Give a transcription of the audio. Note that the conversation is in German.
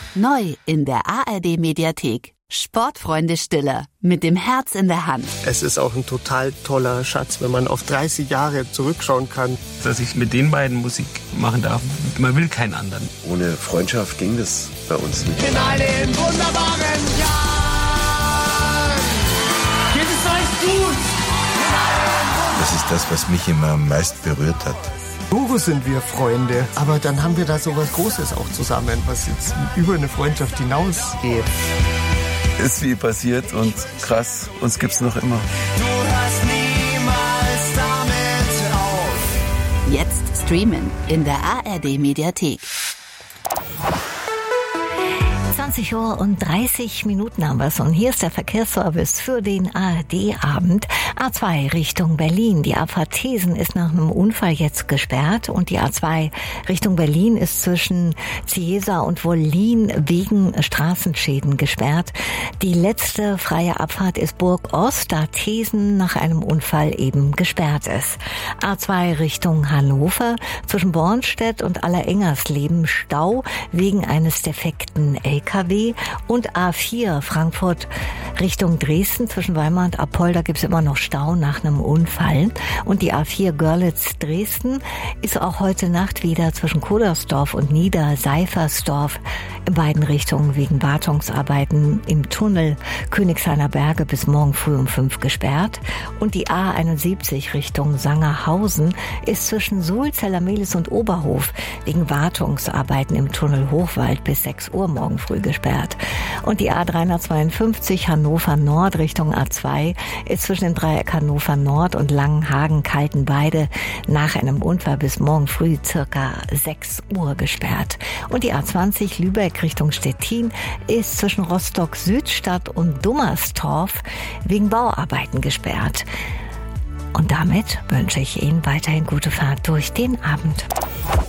Neu in der ARD-Mediathek. Sportfreunde Stiller mit dem Herz in der Hand. Es ist auch ein total toller Schatz, wenn man auf 30 Jahre zurückschauen kann. Dass ich mit den beiden Musik machen darf, man will keinen anderen. Ohne Freundschaft ging das bei uns nicht. In einen wunderbaren Jahr geht es euch gut. Das ist das, was mich immer am meisten berührt hat. Logo sind wir Freunde, aber dann haben wir da so was Großes auch zusammen, was jetzt über eine Freundschaft hinausgeht. Ist wie passiert und krass, uns gibt's noch immer. Du hörst niemals damit auf. Jetzt streamen in der ARD-Mediathek. 20 Uhr und 30 Minuten haben wir es und hier ist der Verkehrsservice für den ARD-Abend. A2 Richtung Berlin. Die Abfahrt Thesen ist nach einem Unfall jetzt gesperrt und die A2 Richtung Berlin ist zwischen Ciesa und Wollin wegen Straßenschäden gesperrt. Die letzte freie Abfahrt ist Burg Ost, da Thesen nach einem Unfall eben gesperrt ist. A2 Richtung Hannover zwischen Bornstedt und Allerengersleben Stau wegen eines defekten LKW und A4 Frankfurt Richtung Dresden zwischen Weimar und Apolda gibt es immer noch Stau nach einem Unfall und die A4 Görlitz-Dresden ist auch heute Nacht wieder zwischen Kodersdorf und Niederseifersdorf in beiden Richtungen wegen Wartungsarbeiten im Tunnel Königshainer Berge bis morgen früh um 5 gesperrt und die A71 Richtung Sangerhausen ist zwischen Sulzellermehlis und Oberhof wegen Wartungsarbeiten im Tunnel Hochwald bis 6 Uhr morgen früh gesperrt. Und die A352 Hannover Nord Richtung A2 ist zwischen dem Dreieck Hannover Nord und Langenhagen-Kaltenbeide nach einem Unfall bis morgen früh circa 6 Uhr gesperrt. Und die A20 Lübeck Richtung Stettin ist zwischen Rostock-Südstadt und Dummerstorf wegen Bauarbeiten gesperrt. Und damit wünsche ich Ihnen weiterhin gute Fahrt durch den Abend.